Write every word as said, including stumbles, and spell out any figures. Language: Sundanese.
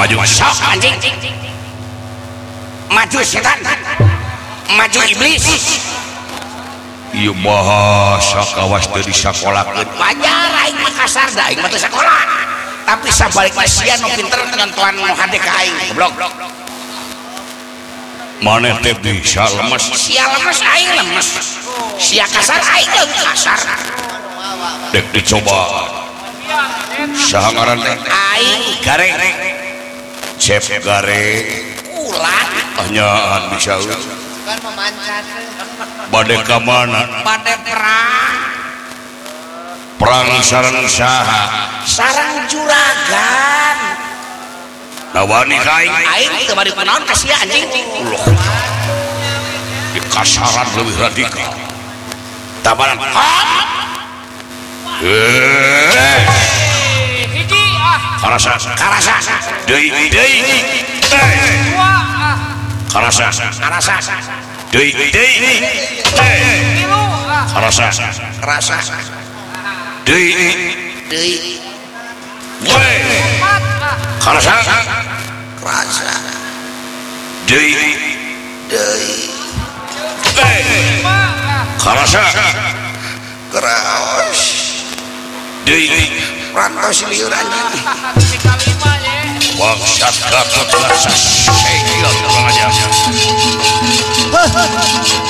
maju sok anjing maju setan maju iblis ieu bahasa kawas teu disakolakeun wajar aing mah kasar da aing mah teu sakola tapi sabalikna sia nu pinter nyontohan nu hade ka aing goblok maneh teh bisa lemes sia lemes aing lemes sia kasar aing leuwih kasar dek dicoba saha ngaran teh aing gareng Chef Gare ulah anyaan bisa kan memancat bade ka mana bade perang perang sareng saha sarang juragan nawani ka aing aing teu bari kunaon ka sia anjing ulah di kasaran leuwih radikal tabaran eh karasa karasa deui deui karasa karasa deui deui karasa karasa deui deui karasa karasa deui deui karasa kraos deui rantos liur anjing bangsat gatut rasa segel kurang aja